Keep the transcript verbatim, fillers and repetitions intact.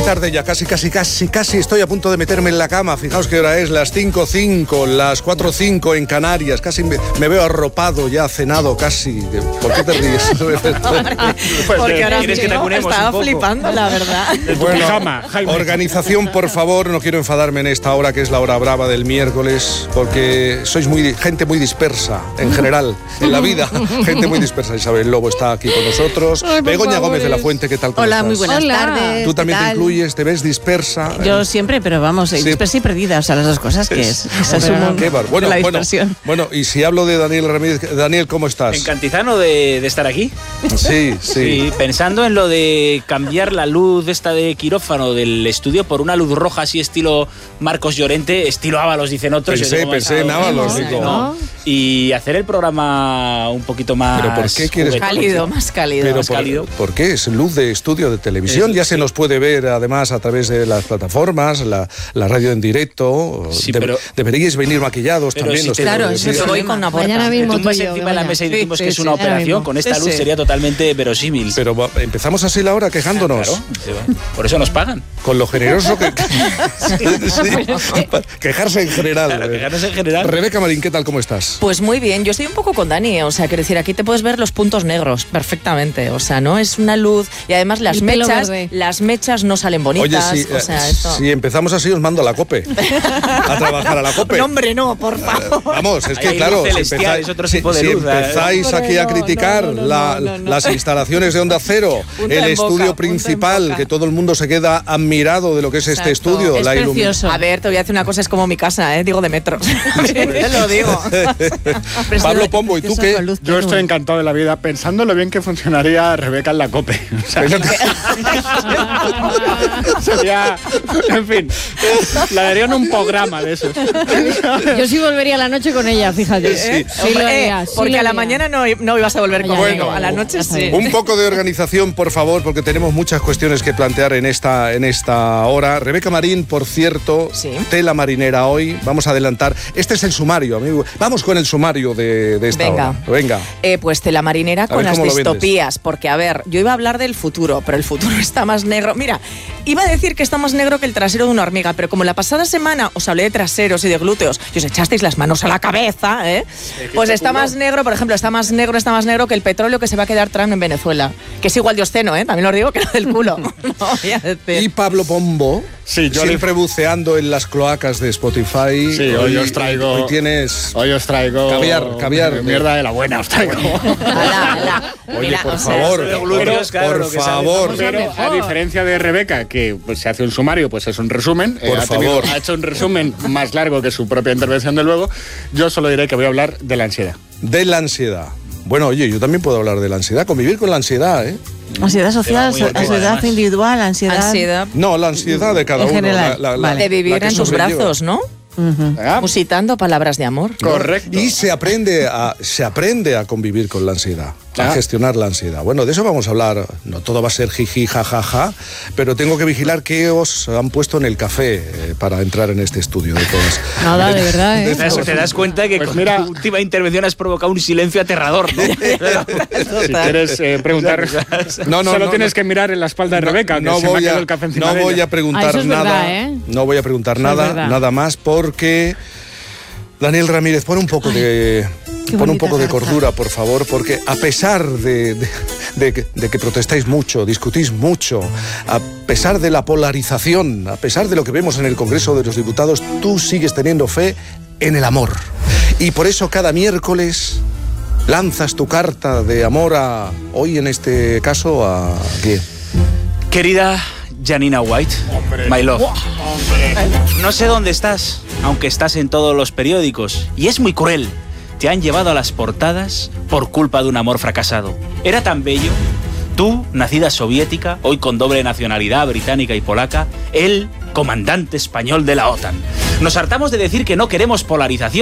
tarde ya, casi, casi, casi, casi estoy a punto de meterme en la cama. Fijaos qué hora es, las cinco cinco, las cuatro cinco en Canarias. Casi me, me veo arropado, ya cenado casi. ¿Por qué te ríes? Pues porque ahora ¿quieres que te acunemos estaba un poco? flipando, la verdad. Bueno, pijama, Jaime. organización, por favor, no quiero enfadarme en esta hora que es la hora brava del miércoles, porque sois muy gente muy dispersa, en general, en la vida, gente muy dispersa. Isabel Lobo está aquí con nosotros. Ay, por Begoña favor, Gómez de la es- Fuente, ¿qué tal? ¿Cómo Hola, estás? muy buenas Hola. tardes. Tú también ¿qué te tal? incluyes, te ves dispersa. Yo siempre, pero vamos, Sí. dispersa y perdida, o sea, las dos cosas que es. Ese es un Qué bar- bueno, la bueno, dispersión. bueno, y si hablo de Daniel Ramírez, Daniel, ¿cómo estás? Encantizano de, de estar aquí. Sí, sí. Sí, pensando en lo de cambiar la luz esta de quirófano del estudio por una luz roja así estilo Marcos Llorente, estilo Ábalos, dicen otros. Pensé, Yo digo, pensé en "Vamos, Ábalos", no, digo. no". Y hacer el programa un poquito más ¿Pero por qué quieres- juguetón. Cálido, más cálido. Pero más por, cálido. ¿por qué? Es luz de estudio de televisión, Es- ya se sí. nos puede ver además a través de las plataformas, la, la radio en directo. Sí, Debe- pero- deberíais venir maquillados Pero también. si los te- tengo Claro, que eso decir. te voy con una porta. Mañana Te mismo tumbas tú y yo, encima de la Begoña. mesa y Sí, decimos sí, que es sí, una ahora operación, mismo. con esta Sí, luz sí. sería totalmente verosímil. Pero va- empezamos así la hora quejándonos. Claro, sí, va. Por eso nos pagan. Con lo generoso que... Sí, pa- quejarse en general. Claro, quejarse en general. Rebeca Marín, ¿qué tal? ¿Cómo estás? Pues muy bien, yo estoy un poco con Dani, o sea, quiero decir, aquí te puedes ver los puntos negros perfectamente, o sea, no es una luz y además las El pelo mechas, verde. las mechas no salen Oye, bonitas, si, o sea, eh, esto. si empezamos así os mando a la COPE. A trabajar a la COPE. No, hombre, no, por favor. Vamos, es Ahí que hay claro, luz si celestial, empezáis, es otro si- tipo de si luz, ¿eh? empezáis Hombre, aquí a no, criticar no, no, la- no, no, no. las instalaciones de Onda Cero, Punta el en boca, estudio punta en principal, boca. que todo el mundo se queda admirado de lo que es este Exacto. estudio, Es la ilumi- precioso. A ver, te voy a decir una cosa, es como mi casa, ¿eh? Digo de metros. Te lo digo. Pablo Pombo, ¿y tú qué? Yo estoy encantado de la vida pensando lo bien que funcionaría Rebeca en la COPE. O sea, Pero- sería, en fin, la darían un programa de esos. Yo sí volvería a la noche con ella, fíjate. Sí. Sí lo Hombre, haría, eh, sí porque lo a la haría. mañana no, no ibas a volver Ya, conmigo, Bueno. a la noche ya está sí. bien. Un poco de organización, por favor, porque tenemos muchas cuestiones que plantear en esta, en esta hora. Rebeca Marín, por cierto, Sí. tela marinera hoy. Vamos a adelantar. Este es el sumario, amigo. Vamos con el sumario de, de esta Venga. hora. Venga. Eh, pues tela marinera con ver, las ¿cómo lo vendes? distopías, porque a ver, yo iba a hablar del futuro, pero el futuro está más negro. Mira, iba a decir que está más negro que el trasero de una hormiga, pero como la pasada semana os hablé de traseros y de glúteos y os echasteis las manos a la cabeza, ¿eh? Pues está más negro, por ejemplo, está más negro, está más negro que el petróleo que se va a quedar Trump en Venezuela, que es igual de obsceno, ¿eh? También os digo que era del culo. No voy a decir. Y Pablo Pombo, Sí, yo siempre buceando en las cloacas de Spotify. Sí, hoy os traigo- Hoy tienes... Hoy os traigo... Caviar, caviar. Mierda de la buena os traigo. Ala, ala. Oye, Mira, por o sea, favor, Pero glúteos, claro, por lo que sale favor. famoso. Pero a mejor. diferencia de Rebeca, que pues, se hace un sumario, pues es un resumen. Por ha tenido- favor. Ha hecho un resumen más largo que su propia intervención, de luego. Yo solo diré que voy a hablar de la ansiedad. De la ansiedad. Bueno, oye, yo también puedo hablar de la ansiedad, convivir con la ansiedad, ¿eh? Ansiedad social, muy antiguo, ansiedad además. individual, ansiedad. Ansiedad No, la ansiedad de cada en uno. general. la- la- la- Vale. De vivir la que en tus sobrelleva. brazos, ¿no? ¿Ah? Musitando palabras de amor. Correcto. Y se aprende a, se aprende a convivir con la ansiedad, a Ah. gestionar la ansiedad. Bueno, de eso vamos a hablar. No todo va a ser jiji, jajaja, pero tengo que vigilar qué os han puesto en el café eh, para entrar en este estudio de todas. Nada, de verdad, ¿eh? Te das, te das cuenta que Pues con mira- tu última intervención has provocado un silencio aterrador, ¿no? Si quieres eh, preguntar, No, no, solo no, tienes no. que mirar en la espalda de Rebeca, que no se me ha voy quedado a, el café encima no de voy ella. a preguntar Ah, eso es nada. verdad, ¿eh? No voy a preguntar Eso es nada, verdad. nada más porque Daniel Ramírez, pon un poco de qué pon un bonita poco de tarta. cordura, por favor, porque a pesar de, de- de que- de que protestáis mucho, discutís mucho, a pesar de la polarización, a pesar de lo que vemos en el Congreso de los Diputados, tú sigues teniendo fe en el amor. Y por eso cada miércoles lanzas tu carta de amor a, hoy en este caso, a ¿quién? Querida Janina White, my love. No sé dónde estás, aunque estás en todos los periódicos. Y es muy cruel. Te han llevado a las portadas por culpa de un amor fracasado. Era tan bello. Tú, nacida soviética, hoy con doble nacionalidad británica y polaca. Él, comandante español de la OTAN. Nos hartamos de decir que no queremos polarización.